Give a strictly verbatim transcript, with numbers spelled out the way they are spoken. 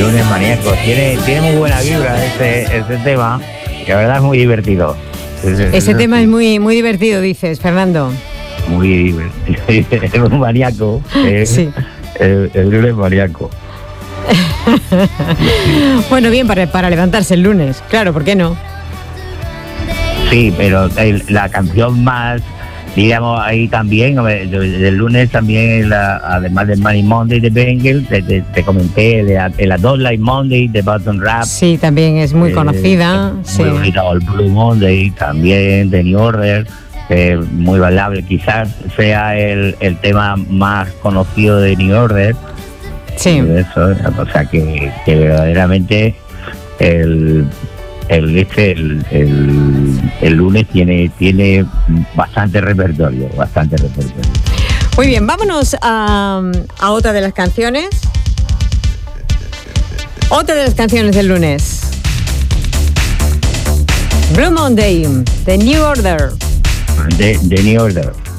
Lunes maníaco. Tiene, tiene muy buena vibra este, este tema, que la verdad es muy divertido. Es, Ese es, tema es, es muy, muy divertido, dices, Fernando. Muy divertido. Es un maníaco. Es, Sí. El, el lunes maníaco. Bueno, bien, para, para levantarse el lunes, claro, ¿por qué no? Sí, pero el, la canción más, digamos, ahí también, del lunes también, la, además del Money Monday de Bengal, te, te, te comenté de la, de la Don't Like Monday de Button Rap. Sí, también es muy eh, conocida. Muy sí. bonita, o el Blue Monday también de New Order, eh, muy bailable. Quizás sea el, el tema más conocido de New Order. Sí. Eso, o sea que, que verdaderamente el el este el, el, el lunes tiene tiene bastante repertorio, bastante repertorio. Muy bien, vámonos a, a otra de las canciones. Otra de las canciones del lunes. Blue Monday, The New Order. De, de New Order.